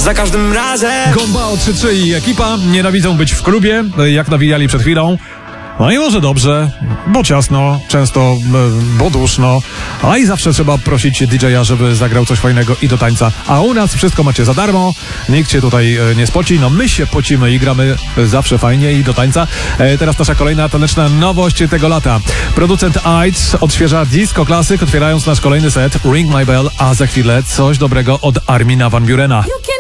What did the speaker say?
za każdym razem. Gombao 3-3 i ekipa nienawidzą być w klubie, jak nawijali przed chwilą. No i może dobrze, bo ciasno, często bo duszno, a i zawsze trzeba prosić DJ-a, żeby zagrał coś fajnego i do tańca. A u nas wszystko macie za darmo, nikt się tutaj nie spoci, no my się pocimy i gramy zawsze fajnie i do tańca. Teraz nasza kolejna taneczna nowość tego lata. Producent AIDS odświeża disco klasyk, otwierając nasz kolejny set Ring My Bell, a za chwilę coś dobrego od Armina van Burena.